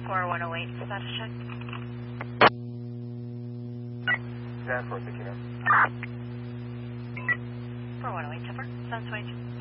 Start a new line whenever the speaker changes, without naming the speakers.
4108, status check.
Stand for picking up.
4108, Tipper, 722.